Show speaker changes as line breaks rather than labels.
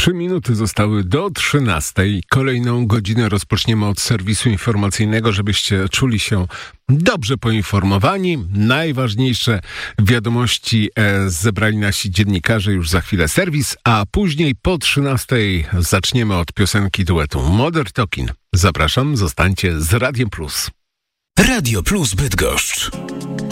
3 minuty zostały do 13. Kolejną godzinę rozpoczniemy od serwisu informacyjnego, żebyście czuli się dobrze poinformowani. Najważniejsze wiadomości zebrali nasi dziennikarze, już za chwilę serwis, a później po 13 zaczniemy od piosenki duetu Modern Talking. Zapraszam, zostańcie z Radiem Plus.
Radio Plus Bydgoszcz.